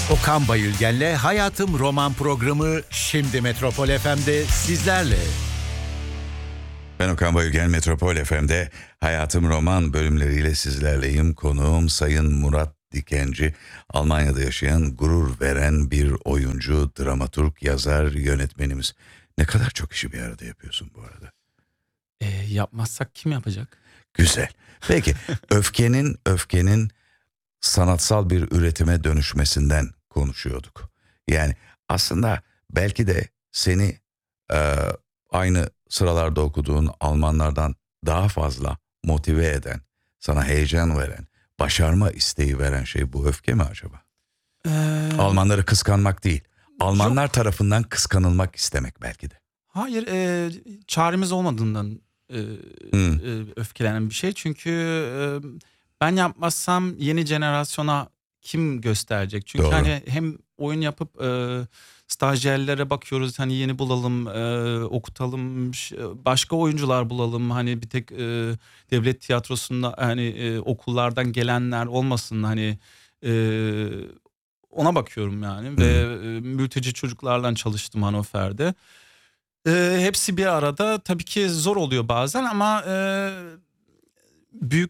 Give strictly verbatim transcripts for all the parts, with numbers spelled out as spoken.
Okan Bayülgen'le Hayatım Roman programı şimdi Metropol F M'de sizlerle. Ben Okan Bayülgen, Metropol F M'de Hayatım Roman bölümleriyle sizlerleyim. Konuğum Sayın Murat Dikenci, Almanya'da yaşayan, gurur veren bir oyuncu, dramaturg, yazar, yönetmenimiz. Ne kadar çok işi bir arada yapıyorsun bu arada. E, yapmazsak kim yapacak? Güzel. Peki öfkenin öfkenin sanatsal bir üretime dönüşmesinden konuşuyorduk. Yani aslında belki de seni e, aynı sıralarda okuduğun Almanlardan daha fazla motive eden, sana heyecan veren, başarma isteği veren şey bu öfke mi acaba? Ee, Almanları kıskanmak değil, Almanlar yok. tarafından kıskanılmak istemek belki de. Hayır, e, çaremiz olmadığından e, hmm. e, öfkelenen bir şey. Çünkü e, ben yapmazsam yeni jenerasyona kim gösterecek? Çünkü Doğru. hani hem oyun yapıp e, stajyerlere bakıyoruz, hani yeni bulalım, e, okutalım, başka oyuncular bulalım, hani bir tek e, devlet tiyatrosunda hani e, okullardan gelenler olmasın, hani e, ona bakıyorum yani. Hmm. Ve e, mülteci çocuklarla çalıştım Hannover'de. E, hepsi bir arada, tabii ki zor oluyor bazen ama e, büyük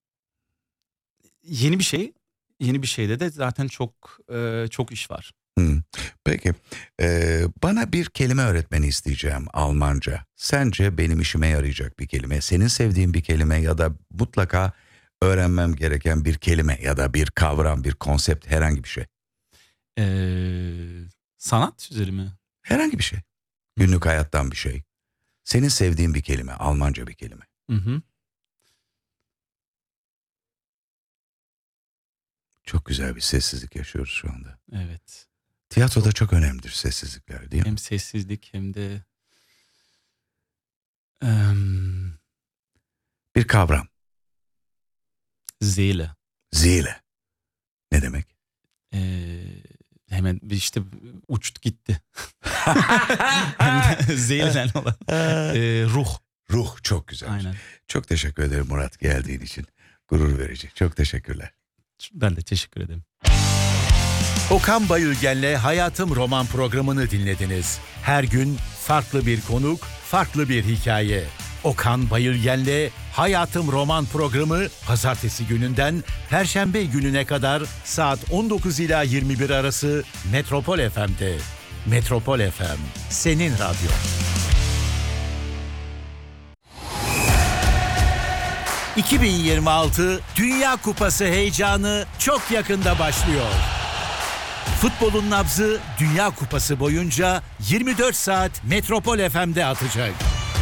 yeni bir şey. Yeni bir şeyde de zaten çok e, çok iş var. Hmm. Peki ee, bana bir kelime öğretmeni isteyeceğim Almanca. Sence benim işime yarayacak bir kelime, senin sevdiğin bir kelime ya da mutlaka öğrenmem gereken bir kelime ya da bir kavram, bir konsept, herhangi bir şey. Ee, sanat üzeri mi? Herhangi bir şey. Günlük hayattan bir şey. Senin sevdiğin bir kelime, Almanca bir kelime. Hı hı. Çok güzel bir sessizlik yaşıyoruz şu anda. Evet. Tiyatroda çok, çok önemlidir sessizlikler, değil mi? Hem sessizlik hem de um, bir kavram. Seele. Seele. Ne demek? Ee, hemen işte uçtu gitti. Seele'den olan. Ee, ruh. Ruh çok güzel. Aynen. Çok teşekkür ederim Murat, geldiğin için. Gurur verici. Çok teşekkürler. Ben de teşekkür ederim. Okan Bayülgen'le Hayatım Roman programını dinlediniz. Her gün farklı bir konuk, farklı bir hikaye. Okan Bayülgen'le Hayatım Roman programı pazartesi gününden perşembe gününe kadar saat on dokuz ila yirmi bir arası Metropol F M'de. Metropol F M, senin radyo. iki bin yirmi altı Dünya Kupası heyecanı çok yakında başlıyor. Futbolun nabzı Dünya Kupası boyunca yirmi dört saat Metropol F M'de atacak.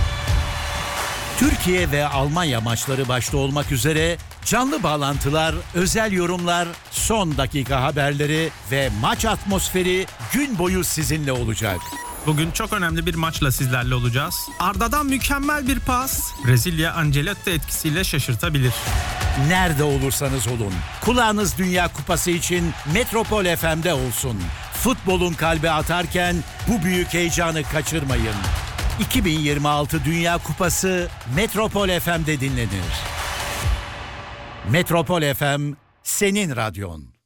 Türkiye ve Almanya maçları başta olmak üzere canlı bağlantılar, özel yorumlar, son dakika haberleri ve maç atmosferi gün boyu sizinle olacak. Bugün çok önemli bir maçla sizlerle olacağız. Arda'dan mükemmel bir pas, Brezilya Ancelotti etkisiyle şaşırtabilir. Nerede olursanız olun, kulağınız Dünya Kupası için Metropol F M'de olsun. Futbolun kalbi atarken bu büyük heyecanı kaçırmayın. iki bin yirmi altı Dünya Kupası Metropol F M'de dinlenir. Metropol F M, senin radyon.